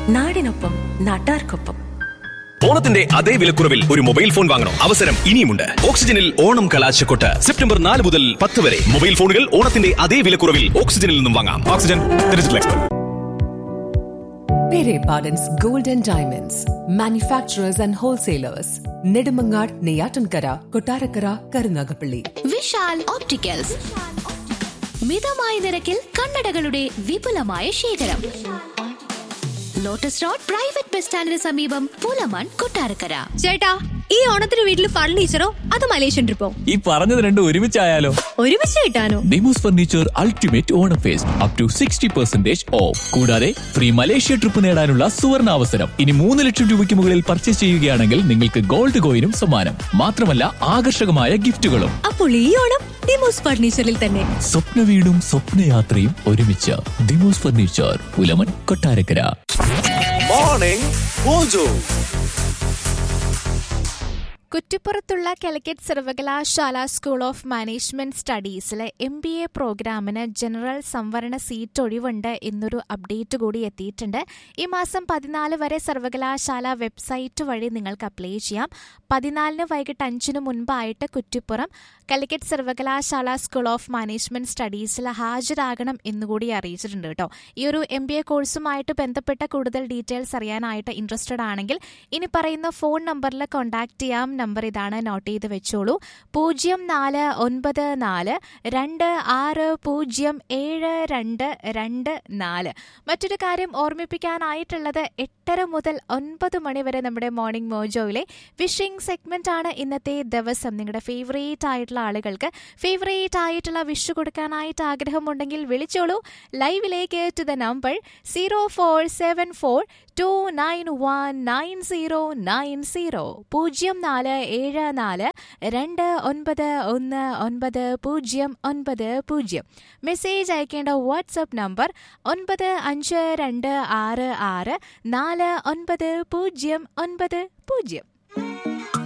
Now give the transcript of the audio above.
നാടിനൊപ്പം നാട്ടാർക്കൊപ്പം. ഓണത്തിന്റെ അതേ വിലക്കുറവിൽ ഒരു മൊബൈൽ ഫോൺ വാങ്ങണം. അവസരം ഇനിയുമുണ്ട്. ഓക്സിജനിൽ ഓണം കലാശക്കൊട്ട് സെപ്റ്റംബർ 4 മുതൽ 10 വരെ. മൊബൈൽ ഫോണുകൾ ഓണത്തിന്റെ അതേ വിലക്കുറവിൽ ഓക്സിജനിൽ നിന്നും വാങ്ങാം. Oxygen digital expert. Pere Pardon's Gold and Diamonds, manufacturers and wholesalers. Nedumangad, Neyatankara, Kottarakara, Karunagapalli. Vishal opticals. മിതമായ നിരക്കിൽ കണ്ണടകളുടെ വിപുലമായ ശേഖരം. ലോട്ടസ് റോഡ് പ്രൈവറ്റ് ബസ് സ്റ്റാൻഡിന് സമീപം പൂലമാൻ, കൊട്ടാരക്കര. ചേട്ടാ, ഈ ഓണത്തിന് വീട്ടിൽ ഫർണിച്ചറോ അത് മലേഷ്യൻ ട്രിപ്പോ? ഈ പറഞ്ഞത് രണ്ടും ഒരുമിച്ചായാലോ? ഒരുമിച്ച് കിട്ടാനോ? Demos furniture ultimate Onam first up to 60% of. കൂടാതെ ഫ്രീ മലേഷ്യ ട്രിപ്പ് നേടാനുള്ള സുവർണ അവസരം. ഇനി 3 ലക്ഷം രൂപയ്ക്ക് മുകളിൽ പർച്ചേസ് ചെയ്യുകയാണെങ്കിൽ നിങ്ങൾക്ക് ഗോൾഡ് കോയിനും സമ്മാനം. മാത്രമല്ല ആകർഷകമായ ഗിഫ്റ്റുകളും. അപ്പോൾ ഈ ഓണം ഡിമോസ് ഫർണിച്ചറിൽ തന്നെ. സ്വപ്ന വീടും സ്വപ്നയാത്രയും ഒരുമിച്ച്. Demos furniture, Pulaman, Kottarakkara. Morning mojo. കുറ്റിപ്പുറത്തുള്ള Calicut സർവകലാശാല സ്കൂൾ ഓഫ് മാനേജ്മെന്റ് സ്റ്റഡീസിലെ MBA പ്രോഗ്രാമിന് ജനറൽ സംവരണ സീറ്റ് ഒഴിവുണ്ട് എന്നൊരു അപ്ഡേറ്റ് കൂടി എത്തിയിട്ടുണ്ട്. ഈ മാസം 14 വരെ സർവകലാശാല വെബ്സൈറ്റ് വഴി നിങ്ങൾക്ക് അപ്ലൈ ചെയ്യാം. 14 വൈകിട്ട് 5 മുൻപായിട്ട് കുറ്റിപ്പുറം കാലിക്കറ്റ് സർവകലാശാല സ്കൂൾ ഓഫ് മാനേജ്മെന്റ് സ്റ്റഡീസിൽ ഹാജരാകണം എന്നുകൂടി അറിയിച്ചിട്ടുണ്ട് കേട്ടോ. ഈ ഒരു MBA കോഴ്സുമായിട്ട് ബന്ധപ്പെട്ട കൂടുതൽ ഡീറ്റെയിൽസ് അറിയാനായിട്ട് ഇൻട്രസ്റ്റഡ് ആണെങ്കിൽ ഇനി പറയുന്ന ഫോൺ നമ്പറിൽ കോൺടാക്ട് ചെയ്യാം. നമ്പർ ഇതാണ്, നോട്ട് ചെയ്ത് വെച്ചോളൂ. 0492260722. മറ്റൊരു കാര്യം ഓർമ്മിപ്പിക്കാനായിട്ടുള്ളത് 8:30 മുതൽ 9 മണി വരെ നമ്മുടെ മോർണിംഗ് മോജോയിലെ വിഷിംഗ് സെഗ്മെന്റ് ആണ് ഇന്നത്തെ ദിവസം. നിങ്ങളുടെ ഫേവറേറ്റ് ആയിട്ടുള്ള ആളുകൾക്ക് ഫേവറേറ്റ് ആയിട്ടുള്ള വിഷ് കൊടുക്കാനായിട്ട് ആഗ്രഹമുണ്ടെങ്കിൽ വിളിച്ചോളൂ ലൈവിലേക്ക് ടു ദ നമ്പർ 0474291990 0474291990. മെസ്സേജ് അയക്കേണ്ട വാട്സ്ആപ്പ് നമ്പർ 9526649090.